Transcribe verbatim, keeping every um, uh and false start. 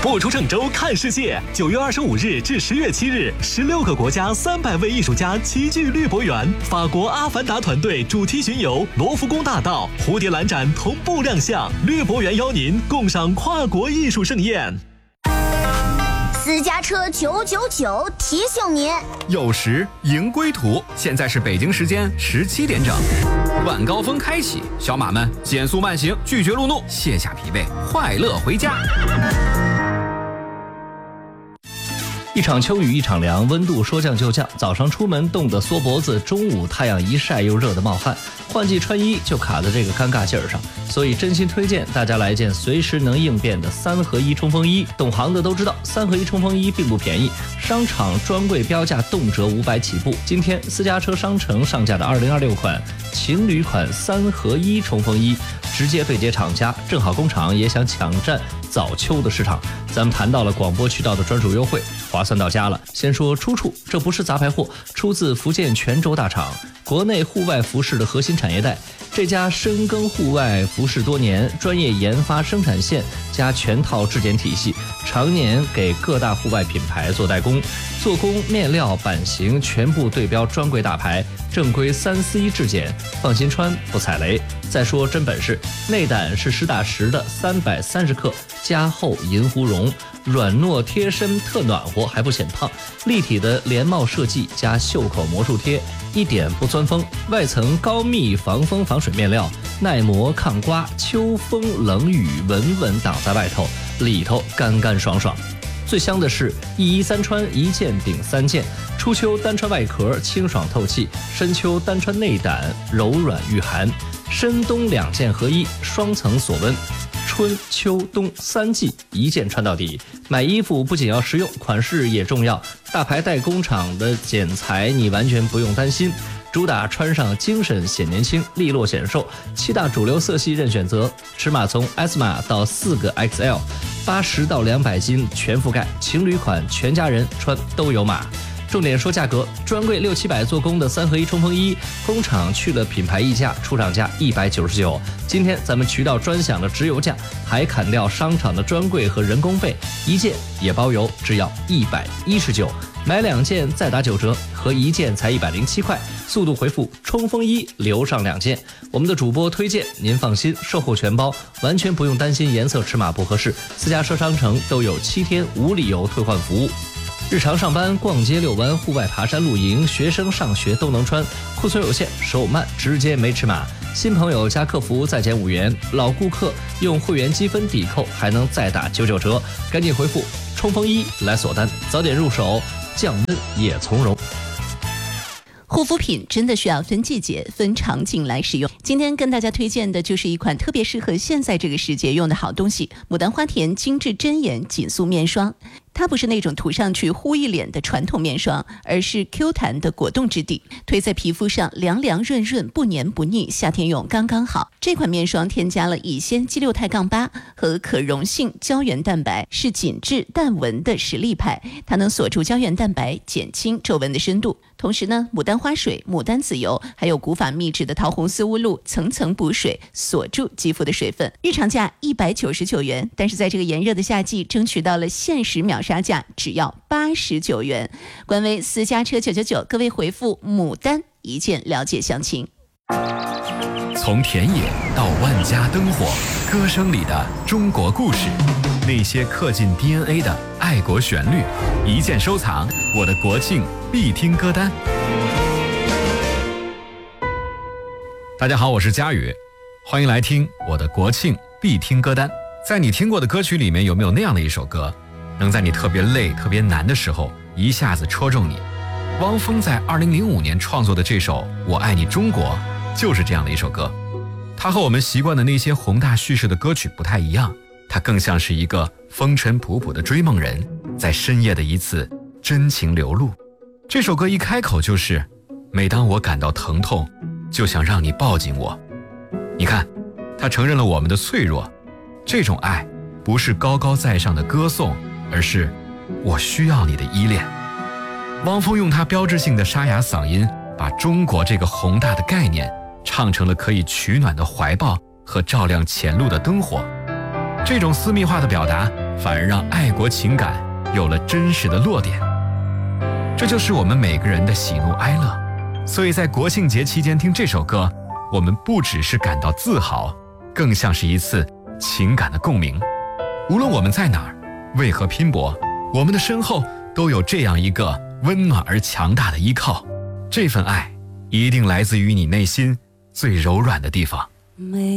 不出郑州看世界，九月二十五日至十月七日，十六个国家三百位艺术家齐聚绿博园。法国阿凡达团队主题巡游，罗浮宫大道、蝴蝶兰展同步亮相。绿博园邀您共赏跨国艺术盛宴。 私家车九九九提醒您： 有时迎归途。现在是北京时间十七点整，晚高峰开启，小马们减速慢行，拒绝路怒，卸下疲惫，快乐回家。 一场秋雨一场凉，温度说降就降，早上出门冻得缩脖子，中午太阳一晒又热得冒汗，换季穿衣就卡在这个尴尬劲儿上，所以真心推荐大家来件随时能应变的三合一冲锋衣。懂行的都知道，三合一冲锋衣并不便宜，商场专柜标价动辄五百起步。今天私家车商城上架的二零二六款情侣款三合一冲锋衣，直接对接厂家，正好工厂也想抢占早秋的市场。咱们谈到了广播渠道的专属优惠，划算到家了。先说出处，这不是杂牌货，出自福建泉州大厂，国内户外服饰的核心产业带。这家深耕户外服饰多年，专业研发生产线加全套质检体系，常年给各大户外品牌做代工，做工、面料、版型全部对标专柜大牌，正规三 C 质检，放心穿不踩雷。再说真本事，内胆是实打实的三百三十克，加厚银狐绒，软糯贴身，特暖和，还不显胖。立体的连帽设计加袖口魔术贴，一点不钻风。外层高密防风防水面料，耐磨抗刮，秋风冷雨稳稳挡在外头，里头干干爽爽。最香的是一衣三穿，一件顶三件。初秋单穿外壳，清爽透气；深秋单穿内胆，柔软御寒。深冬两件合一，双层锁温。春秋冬三季一件穿到底。买衣服不仅要实用，款式也重要。大牌代工厂的剪裁你完全不用担心，主打穿上精神显年轻，利落显瘦。七大主流色系任选择，尺码从 S 码到四个 X L， 八十到两百斤全覆盖。情侣款全家人穿都有码。重点说价格，专柜六七百做工的三合一冲锋衣，工厂去了品牌溢价，出厂价一百九十九。今天咱们渠道专享的直邮价，还砍掉商场的专柜和人工费，一件也包邮，只要一百一十九。买两件再打九折，合一件才一百零七块。速度回复冲锋衣，留上两件。我们的主播推荐，您放心，售后全包，完全不用担心颜色尺码不合适。私家车商城都有七天无理由退换服务。日常上班、逛街、遛弯、户外爬山、露营，学生上学都能穿。库存有限，手慢直接没尺码。新朋友加客服再减五元，老顾客用会员积分抵扣还能再打九九折。赶紧回复冲锋衣来锁单，早点入手，降温也从容。 护肤品真的需要分季节、分场景来使用。今天跟大家推荐的就是一款特别适合现在这个时节用的好东西——牡丹花田精致针眼紧塑面霜。它不是那种涂上去糊一脸的传统面霜，而是 Q 弹的果冻质地，推在皮肤上凉凉润润，不黏不腻，夏天用刚刚好。这款面霜添加了乙酰基六肽杠八和可溶性胶原蛋白，是紧致淡纹的实力派，它能锁住胶原蛋白，减轻皱纹的深度。同时呢，牡丹花水、牡丹籽油还有古法秘制的桃红丝乌露，层层补水，锁住肌肤的水分。日常价一百九十九元，但是在这个炎热的夏季，争取到了限时秒杀价，只要八十九元。官微私家车九九九，各位回复牡丹一键了解详情。 从田野到万家灯火，歌声里的中国故事，那些刻进 D N A 的爱国旋律，一键收藏我的国庆必听歌单。大家好，我是佳宇，欢迎来听我的国庆必听歌单。在你听过的歌曲里面，有没有那样的一首歌，能在你特别累、特别难的时候一下子戳中你？汪峰在二零零五年创作的这首《我爱你中国》就是这样的一首歌。它和我们习惯的那些宏大叙事的歌曲不太一样，它更像是一个风尘仆仆的追梦人在深夜的一次真情流露。这首歌一开口就是每当我感到疼痛，就想让你抱紧我。你看，他承认了我们的脆弱，这种爱不是高高在上的歌颂，而是我需要你的依恋。汪峰用他标志性的沙哑嗓音，把中国这个宏大的概念唱成了可以取暖的怀抱和照亮前路的灯火。 这种私密化的表达反而让爱国情感有了真实的落点。这就是我们每个人的喜怒哀乐。所以在国庆节期间听这首歌，我们不只是感到自豪，更像是一次情感的共鸣。无论我们在哪儿，为何拼搏，我们的身后都有这样一个温暖而强大的依靠。这份爱一定来自于你内心最柔软的地方。